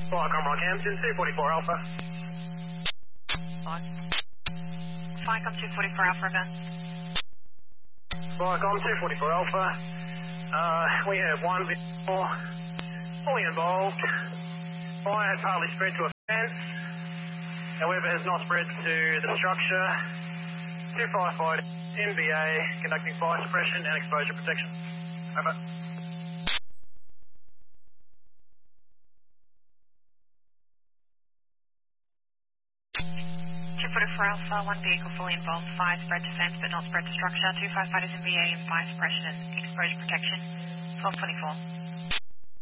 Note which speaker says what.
Speaker 1: Viacom Rockhampton, 244 Alpha.
Speaker 2: Viacom 244 Alpha, over.
Speaker 1: Viacom 244 Alpha. We have one vehicle fully involved. Fire had partly spread to a fence, however has not spread to the structure. Two firefighters, NBA, conducting fire suppression and exposure protection. Over.
Speaker 2: 244 Alpha, one vehicle fully involved, fire spread to fence but not spread to structure, two firefighters in VA and fire suppression and exposure protection, 1224.